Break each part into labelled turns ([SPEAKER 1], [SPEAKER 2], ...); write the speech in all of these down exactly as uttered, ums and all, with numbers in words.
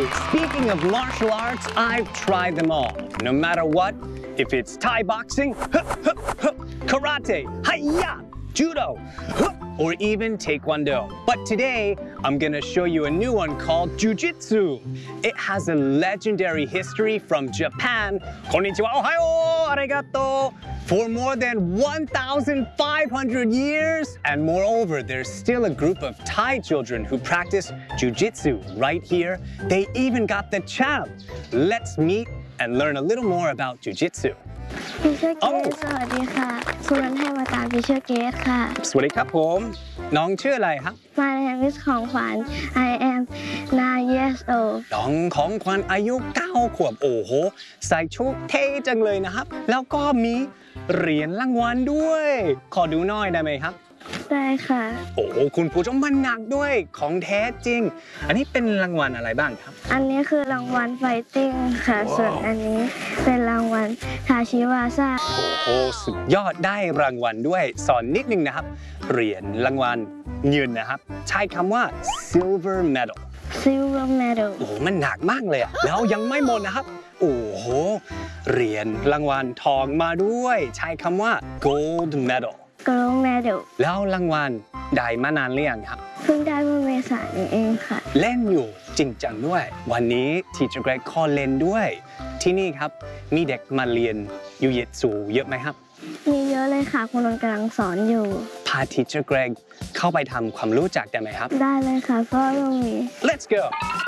[SPEAKER 1] Speaking of martial arts, I've tried them all. No matter what, if it's Thai boxing, karate, hi-ya, judo, or even taekwondo. But today, I'm gonna show you a new one called Jiu-Jitsu. It has a legendary history from Japan. Konnichiwa, ohayo, arigato. For more than one thousand five hundred years. And moreover, there's still a group of Thai children who practice Jiu-Jitsu right here. They even got the champ. Let's meet and learn a little more about Jiu-Jitsu.
[SPEAKER 2] พิเชอร์เกตสวัสดีค่ะคุณนันให้มาตามพิเชอร์เกตค่ะ
[SPEAKER 1] สวัสดีครับผมน้องชื่ออะไรครับ
[SPEAKER 2] My name is ของขวัญ I am nine years old
[SPEAKER 1] น้องของขวัญอายุเก้าขวบโอ้โหใส่ชุดเท่จังเลยนะครับแล้วก็มีเหรียญรางวัลด้วยขอดูหน่อยได้ไหมครับ
[SPEAKER 2] ได้ค่ะ
[SPEAKER 1] โอ้โหคุณผู้ชมมันหนักด้วยของแท้จริงอันนี้เป็นรางวัลอะไรบ้างครับ
[SPEAKER 2] อันนี้คือรางวัลไฟติ้งค่ะส่วนอันนี้เป็นรางวัลทาชิวาซ่า
[SPEAKER 1] โอ้โหสุดยอดได้รางวัลด้วยสอนนิดนึงนะครับเหรียญรางวัลเงินนะครับใช้คำว่า silver medal
[SPEAKER 2] silver medal
[SPEAKER 1] โอ้โหมันหนักมากเลยอะแล้วยังไม่หมดนะครับโอ้โหเหรียญรางวัลทองมาด้วยใช้คำว่า gold medal
[SPEAKER 2] gold medal
[SPEAKER 1] แล้วรางวัลได้มานานหรือยังครับ
[SPEAKER 2] เพิ่งได้เมื่อเมษายนเองค่ะ
[SPEAKER 1] เล่นอยู่จริงจังด้วยวันนี้ Teacher Greg ขอเล่นด้วยที่นี่ครับมีเด็กมาเรียนยูยิตสูเยอะไหมครับ
[SPEAKER 2] มีเยอะเลยค่ะคุณนนท์กำลังสอนอยู่
[SPEAKER 1] พา Teacher Greg เข้าไปทำความรู้จักได้ไหมครับ
[SPEAKER 2] ได้เลยค่ะเพราะตรงนี้
[SPEAKER 1] Let's go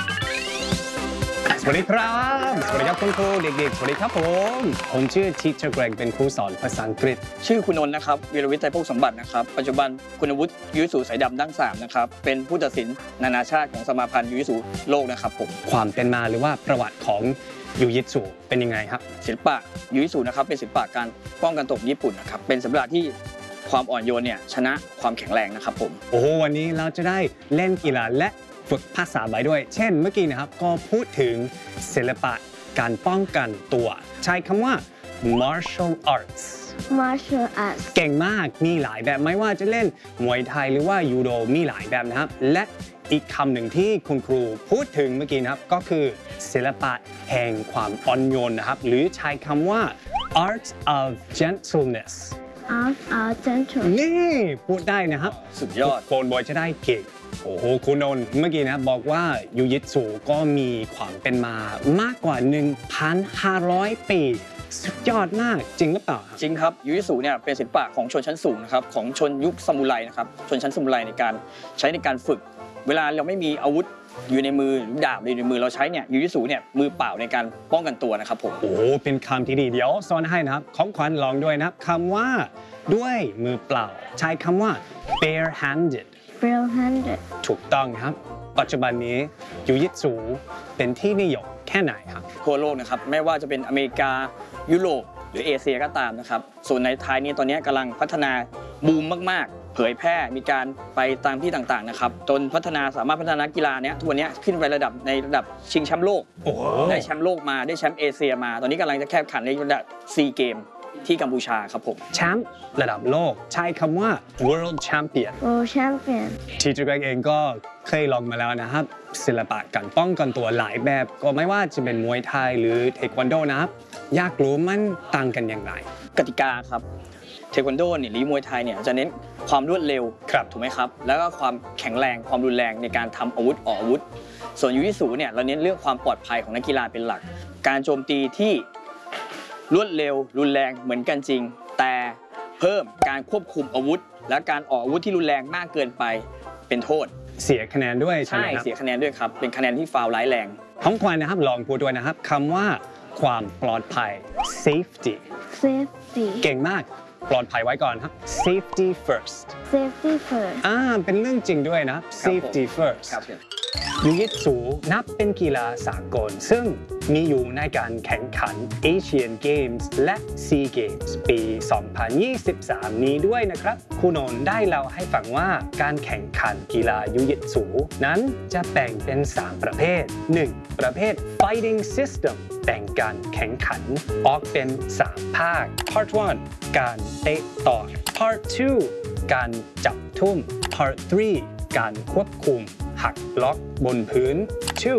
[SPEAKER 1] สวัสดีครับสวัสดีครับคุณครูเด็กๆสวัสดีครับผมผมชื่อ Teacher Greg เป็นครูสอนภาษาอังกฤษ
[SPEAKER 3] ชื่อคุณนนท์นะครับวีรวิทย์ไตรภพสมบัตินะครับปัจจุบันคุณวุฒิยูยิสูสายดำดั้งสามนะครับเป็นผู้ตัดสินนานาชาติของสมาพันธ์ยูยิสูโลกนะครับผม
[SPEAKER 1] ความเป็นมาหรือว่าประวัติของยูยิสูเป็นยังไงครับ
[SPEAKER 3] ศิลปะยูยิสูนะครับเป็นศิลปะการป้องกันตกญี่ปุ่นนะครับเป็นศิลปะที่ความอ่อนโยนเนี่ยชนะความแข็งแรงนะครับผม
[SPEAKER 1] โอ้วันนี้เราจะได้เล่นกีฬาและฝึกภาษาไปด้วยเช่นเมื่อกี้นะครับก็พูดถึงศิลปะการป้องกันตัวใช้คำว่า martial arts
[SPEAKER 2] martial arts
[SPEAKER 1] เก่งมากมีหลายแบบไม่ว่าจะเล่นมวยไทยหรือว่ายูโดมีหลายแบบนะครับและอีกคำหนึ่งที่คุณครูพูดถึงเมื่อกี้นะครับก็คือศิลปะแห่งความอ่อนโยนนะครับหรือใช้คำว่า art of gentleness
[SPEAKER 2] art of gentleness
[SPEAKER 1] นี่พูดได้นะครับ
[SPEAKER 3] สุดยอด
[SPEAKER 1] โกนบอยจะได้เก่งโอ้โหคุณนนท์เมื่อกี้นะบอกว่ายูยิตสูก็มีความเป็นมามากกว่า หนึ่งพันห้าร้อย ปีสุดยอดมากจริงหรือเปล่า
[SPEAKER 3] จริงครับยูยิสูเนี่ยเป็นศิลปะของชนชั้นสูงนะครับของชนยุคซามูไรนะครับชนชั้นซามูไรในการใช้ในการฝึกเวลาเราไม่มีอาวุธอยู่ในมือหรือดาบอยู่ในมือเราใช้เนี่ยยูยิสูเนี่ยมือเปล่าในการป้องกันตัวนะครับผม
[SPEAKER 1] โอ้เป็นคำที่ดีเดี๋ยวสอนให้นะครับของขวัญลองด้วยนะครับคำว่าด้วยมือเปล่าใช้คำว่า bare handed
[SPEAKER 2] bare-handed
[SPEAKER 1] ถูกต้องครับปัจจุบันนี้ยูยิตสูเป็นที่นิยมแค่ไหนครับ
[SPEAKER 3] ทั่วโลกนะครับไม่ว่าจะเป็นอเมริกายุโรปหรือเอเชียก็ตามนะครับส่วนในไทยนี่ตอนนี้กำลังพัฒนาบูมมากๆเผยแพร่มีการไปตามที่ต่างๆนะครับจนพัฒนาสามารถพัฒนากีฬาเนี้ยทุกวันนี้ขึ้นไประดับในระดับชิงแชมป์โลกได้แชมป์โลกมาได้แชมป์เอเชียมาตอนนี้กำลังจะแข่งขันในระดับซีเกมที่กัมพูชาครับผม
[SPEAKER 1] แชมป์ระดับโลกใช้คำว่า world champion
[SPEAKER 2] world champion
[SPEAKER 1] ทีเจอร์ Greg เองก็เคยลองมาแล้วนะครับศิลปะการป้องกันตัวหลายแบบก็ไม่ว่าจะเป็นมวยไทยหรือเทควันโดนะครับอยากรู้มันต่างกันอย่างไร
[SPEAKER 3] กติกาครับเทควันโดเนี่ยหรือมวยไทยเนี่ยจะเน้นความรวดเร็วถูกไหมครับแล้วก็ความแข็งแรงความรุนแรงในการทำอาวุธออกอาวุธส่วนยูยิสูเนี่ยเราเน้นเรื่องความปลอดภัยของนักกีฬาเป็นหลักการโจมตีที่รวดเร็วรุนแรงเหมือนกันจริงแต่เพิ่มการควบคุมอาวุธและการออกอาวุธที่รุนแรงมากเกินไปเป็นโทษ
[SPEAKER 1] เสียคะแนนด้วยใช่ไหม
[SPEAKER 3] ครับใช่เสียคะแนนด้วยครับเป็นคะแนนที่ฟาวล์ร้ายแรง
[SPEAKER 1] ของขวัญนะครับลองพูดด้วยนะครับคำว่าความปลอดภัย safety
[SPEAKER 2] safety
[SPEAKER 1] เก่งมากปลอดภัยไว้ก่อนครับ safety first
[SPEAKER 2] safety first
[SPEAKER 1] อ่าเป็นเรื่องจริงด้วยนะ safety first ยูยิตสูนับเป็นกีฬาสากลซึ่งมีอยู่ในการแข่งขัน Asian Games และ SEA Games ปี สองพันยี่สิบสาม นี้ด้วยนะครับคุณนนท์ได้เล่าให้ฟังว่าการแข่งขันกีฬายูยิตสูนั้นจะแบ่งเป็น สาม ประเภท หนึ่ง ประเภท Fighting System แบ่งการแข่งขันออกเป็น สาม ภาค Part หนึ่ง การเตะต่อย Part สอง การจับทุ่ม Part สาม การควบคุมหักล็อกบนพื้น two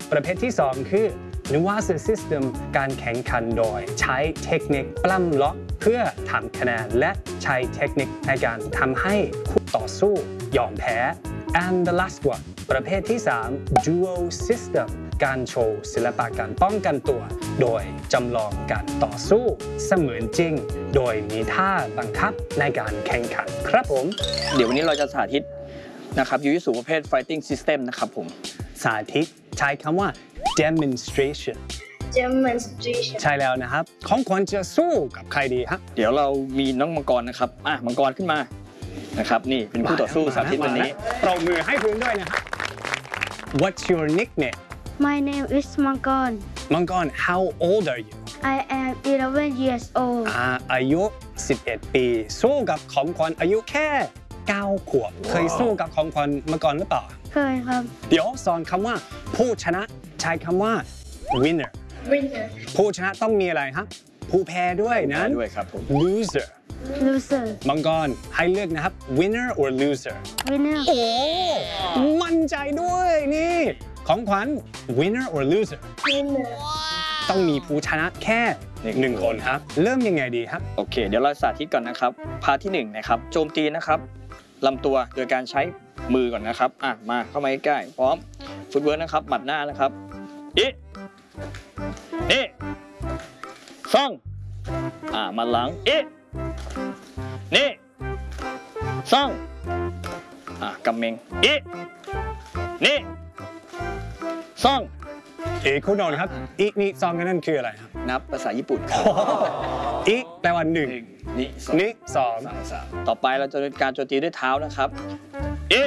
[SPEAKER 1] ประเภทที่สองคือ Nuance System การแข่งขันโดยใช้เทคนิคปล้ำล็อกเพื่อทำคะแนนและใช้เทคนิคในการทำให้คู่ต่อสู้ยอมแพ้ and the last one ประเภทที่สาม Duo System การโชว์ศิลปะการป้องกันตัวโดยจำลองการต่อสู้เสมือนจริงโดยมีท่าบังคับในการแข่งขันครับผม
[SPEAKER 3] เดี๋ยววันนี้เราจะสาธิตนะครับยูยิสุประเภท fighting system นะครับผม
[SPEAKER 1] สาธิตใช้คำว่า demonstration
[SPEAKER 2] demonstration
[SPEAKER 1] ใช่แล้วนะครับของขวัญจะสู้กับใครดีครับ
[SPEAKER 3] เดี๋ยวเรามีน้องมังกรนะครับอ่ะมังกรขึ้นมานะครับนี่เป็นคู่ต่อสู้สาธิตวันนี้
[SPEAKER 1] ปรบมือให้พื้นด้วยนะครับ What's your nickname
[SPEAKER 2] My name is Mangon
[SPEAKER 1] มังกร How old are you
[SPEAKER 2] I am eleven years old
[SPEAKER 1] อ่าอายุสิบเอ็ดปีสู้กับของขวัญอายุแค่เก้าขวบ wow. เคยสู้กับของขวัญมาก่อนหรือเปล่า
[SPEAKER 2] เคยครับ
[SPEAKER 1] เดี๋ยวสอนคำว่าผู้ชนะใช้คำว่า winner
[SPEAKER 2] winner
[SPEAKER 1] ผู้ชนะต้องมีอะไรครับผู้แพ้ด้วยนะ
[SPEAKER 3] ด้วยครับผม
[SPEAKER 1] loser
[SPEAKER 2] loser
[SPEAKER 1] มังกรให้เลือกนะครับ winner or loser
[SPEAKER 2] winner
[SPEAKER 1] โอ้มั่นใจด้วยนี่ของขวัญ winner or loser
[SPEAKER 2] winner
[SPEAKER 1] ต้องมีผู้ชนะแค่หนึ่งคนครับเริ่มยังไงดีครับ
[SPEAKER 3] โอเคเดี๋ยวเราสาธิตก่อนนะครับพาร์ทที่หนึ่งนะครับโจมตีนะครับลำตัวโดยการใช้มือก่อนนะครับอ่ะมาเข้ามาใกล้ๆพร้อมฟุตเวิร์กนะครับหมัดหน้านะครับอีนี่ซ่องอ่ามาหลังอีนี่ซ่องอ่ากำเมงอีนี่ซ่อง
[SPEAKER 1] เอคุณนนท์ครับอีนี่ซองกันนั่นคืออะไรครับ
[SPEAKER 3] นับภาษาญี่ปุ่น
[SPEAKER 1] อีแปลว่าหนึ่ง
[SPEAKER 3] นี่
[SPEAKER 1] นี่สอง
[SPEAKER 3] ต่อไปเราจะเป็นการโจมตีด้วยเท้านะครับอี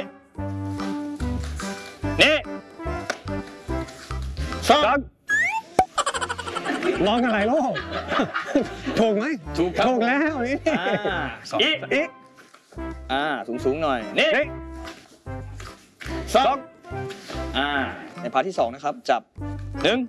[SPEAKER 3] นี่สอง
[SPEAKER 1] ร้องอะไรลูกถูกไหม
[SPEAKER 3] ถูก
[SPEAKER 1] ถูกแล้วนี่
[SPEAKER 3] อีอีอ่าสูงสูงหน่อยนี่สองอ่าในพาร์ทที่สองนะครับจับหนึ่ง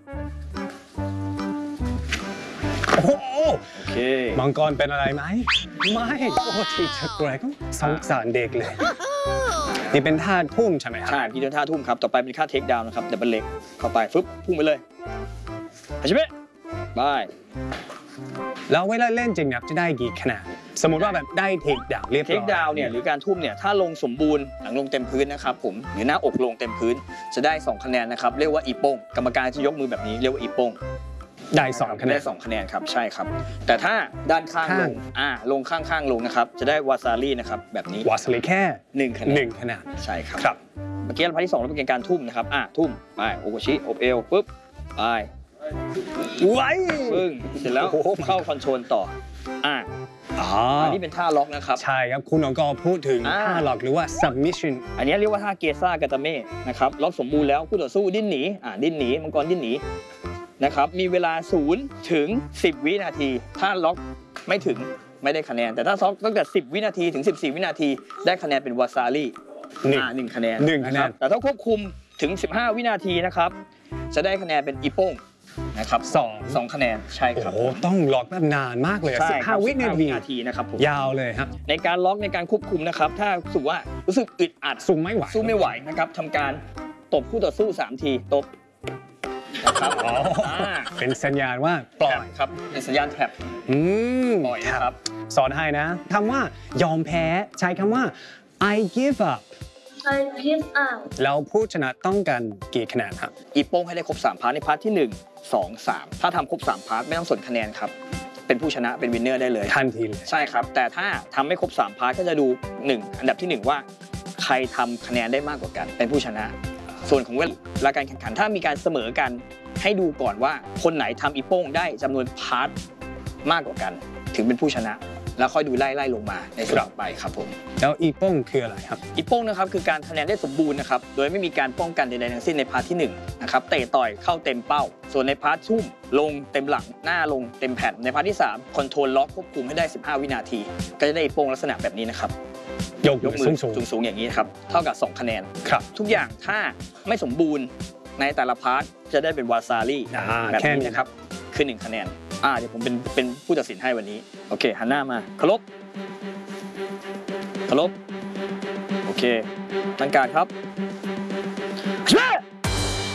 [SPEAKER 1] โอ้โห
[SPEAKER 3] โอเค
[SPEAKER 1] มังกรเป็นอะไรไหมไม่โอ้ทีเธอแกรกสงสารเด็กเลยนี่เป็นท่าทุ่มใช่ไหมครับ
[SPEAKER 3] ใช่พี่เป็นท่าทุ่มครับต่อไปเป็นท่าเทคดาวน์นะครับเดี๋ยวเป็นเล็กเข้าไปฟึบพุ่งไปเลยใช่ไหมบาย
[SPEAKER 1] แล้วเวลาเล่นจริงเนี่ยจะได้กี่คะแนนสมมติว่าแบบได้เทคดาวน์เรียบร้อย
[SPEAKER 3] เทคดาวน์เนี่ยหรือการทุ่มเนี่ยถ้าลงสมบูรณ์หลังลงเต็มพื้นนะครับผมหรือหน้าอกลงเต็มพื้นจะได้สองคะแนนนะครับเรียกว่าอีโป้งกรรมการจะยกมือแบบนี้เรียกว่าอีโป้ง
[SPEAKER 1] ได้สองคะแนน
[SPEAKER 3] ได้สองคะแนนครับใช่ครับแต่ถ้าด้านข้างลงอ่าลงข้างๆลงนะครับจะได้วาซารี่นะครับแบบนี้
[SPEAKER 1] วาซารี่แค่
[SPEAKER 3] หนึ่งคะแนน
[SPEAKER 1] หนึ่งคะแนน
[SPEAKER 3] ใช่ครับ
[SPEAKER 1] ครับ
[SPEAKER 3] เมื่อกี้พาร์ทที่สองเราเป็นการทุ่มนะครับอ่าทุ่มไปโอโกชิอบเอวปุ๊บไป
[SPEAKER 1] ไว้
[SPEAKER 3] ปึ้งเสร็จแล้วเข้าคอนโทรลต่ออ่าอันนี้เป็นท่าล็อกนะครับ
[SPEAKER 1] ใช่ครับคุณน้องก็พูดถึงท่าล็อกหรือว่า submission
[SPEAKER 3] อันนี้เรียกว่าท่าเกซ่ากาตาเม่นะครับล็อกสมบูรณ์แล้วคู่ต่อสู้ดิ้นหนีอ่าดิ้นหนีมังกรดิ้นหนีนะครับมีเวลาศูนย์ถึงสิบวินาทีถ้าล็อกไม่ถึงไม่ได้คะแนนแต่ถ้าล็อกตั้งแต่สิบวินาทีถึงสิบสี่วินาทีได้คะแนนเป็นวาซารี่อ่าหนึ่งคะแนน
[SPEAKER 1] หนึ่งคะแนน
[SPEAKER 3] แต่ถ้าควบคุมถึงสิบห้าวินาทีนะครับจะได้คะแนนเป็นอีโป้งนะครับสองสองคะแนนใช่ครับ
[SPEAKER 1] โอ้ต้องล็อกแบบนานมากเลยสิบห้าวินา
[SPEAKER 3] ทีนะครับผม
[SPEAKER 1] ยาวเลยครับ
[SPEAKER 3] ในการล็อกในการควบคุมนะครับถ้ารู้สึกว่ารู้สึกอึดอัด
[SPEAKER 1] สู้ไม่ไหว
[SPEAKER 3] สู้ไม่ไหวนะครับทำการตบคู่ต่อสู้สามทีตบนะครับ
[SPEAKER 1] อ๋อเป็นสัญญาณว่าปล่อย
[SPEAKER 3] ครับเป็นสัญญาณแท็บ
[SPEAKER 1] อืม
[SPEAKER 3] ปล่อยครับ
[SPEAKER 1] สอนให้นะคำว่ายอมแพ้ใช้คำว่า I give up
[SPEAKER 2] I give up
[SPEAKER 1] แล้วผู้ชนะต้องการกี่คะแนนครับ
[SPEAKER 3] อีโป้งให้ได้ครบสามพาร์ทในพาร์ทที่หนึ่ง สอง สามถ้าทำครบสามพาร์ทไม่ต้องสนคะแนนครับเป็นผู้ชนะเป็นวินเนอร์ได้เลย
[SPEAKER 1] ทันทีเลย
[SPEAKER 3] ใช่ครับแต่ถ้าทำไม่ครบสามพาร์ทก็จะดูหนึ่งอันดับที่หนึ่งว่าใครทำคะแนนได้มากกว่ากันเป็นผู้ชนะส่วนของเวลาการแข่งขันถ้ามีการเสมอกันให้ดูก่อนว่าคนไหนทำอีโป้งได้จำนวนพาร์ทมากกว่ากันถึงเป็นผู้ชนะแล้วค่อยดูไล่ไล่ลงมาในส่วนต่อไปครับผม
[SPEAKER 1] แล้วอีโป้งคืออะไรครับ
[SPEAKER 3] อีโป้งนะครับคือการคะแนนได้สมบูรณ์นะครับโดยไม่มีการป้องกันใดๆทั้งสิ้นในพาร์ทที่หนึ่งนะครับเตะต่อยเข้าเต็มเป้าส่วนในพาร์ททุ่มลงเต็มหลังหน้าลงเต็มแผ่นในพาร์ทที่สามคอนโทรลล็อกควบคุมให้ได้สิบห้าวินาทีก็จะได้อีโป้งลักษณะแบบนี้นะครับ
[SPEAKER 1] ยกมือ
[SPEAKER 3] สูงๆอย่างนี้ครับเท่ากับสองคะแนน
[SPEAKER 1] ครับ
[SPEAKER 3] ทุกอย่างถ้าไม่สมบูรณ์ในแต่ละพาร์ทจะได้เป็นวาซารี่แบบนี้นะครับคือหนึ่งคะแนนอ่าเดี๋ยวผมเป็นเป็นผู้ตัดสินให้วันนี้โอเคหันหน้ามาเคารพเคารพโอเคตั้งการครับ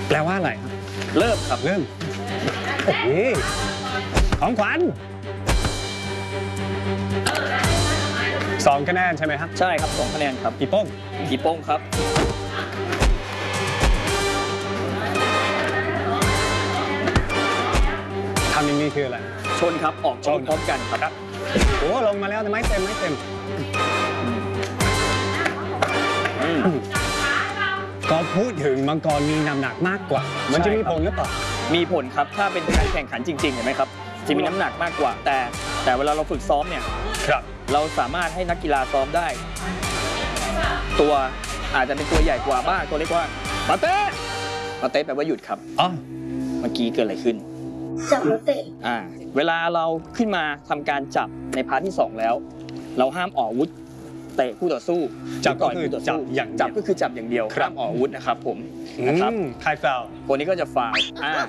[SPEAKER 1] แปลว่าอะไร
[SPEAKER 3] เริ่มครับ
[SPEAKER 1] เริ่มโอ้โหของขวัญสองคะแนนใช่ไหมครับ
[SPEAKER 3] ใช่ครับสองคะแนนครับ
[SPEAKER 1] พี่โป้ง
[SPEAKER 3] ผีโป้งครับ
[SPEAKER 1] ทำอย่างนี้คืออะไร
[SPEAKER 3] ชนครับออกชนพร้อมกันครับ
[SPEAKER 1] โอ้ลงมาแล้วแต่ไม่เต็มไม่เต็ม
[SPEAKER 3] อืม
[SPEAKER 1] ก็พูดถึงมังกรมีน้ำหนักมากกว่า มันจะมีผลหรือเปล่า
[SPEAKER 3] มีผลครับถ้าเป็นการแข่งขันจริงๆเห็นไหมครับจะมีน้ำหนักมากกว่า แต่แต่เวลาเราฝึกซ้อมเนี่ย
[SPEAKER 1] ครับ
[SPEAKER 3] เราสามารถให้นักกีฬาซ้อมได้ ตัวอาจจะเป็นตัวใหญ่กว่าบ้างตัวเล็กกว่าปาเต้ปาเต้แปลว่าหยุดครับ
[SPEAKER 1] อ๋อ
[SPEAKER 3] เมื่อกี้เกิดอะไรขึ้น
[SPEAKER 2] จับแล้วเตะ
[SPEAKER 3] อ่าเวลาเราขึ้นมาทำการจับในพาร์ทที่สองแล้ว เราห้ามออกอาวุธเตะคู่ต่อสู้
[SPEAKER 1] จับก็
[SPEAKER 3] ต่ย
[SPEAKER 1] คือ
[SPEAKER 3] ต่
[SPEAKER 1] จับอย่างเดียว
[SPEAKER 3] จับก็คือจับอย่างเดียว
[SPEAKER 1] ครับ
[SPEAKER 3] ห้ามออกอาวุธนะครับผมนะครับ
[SPEAKER 1] อืมใครฟาว
[SPEAKER 3] คนนี้ก็จะฟาวล์อ่า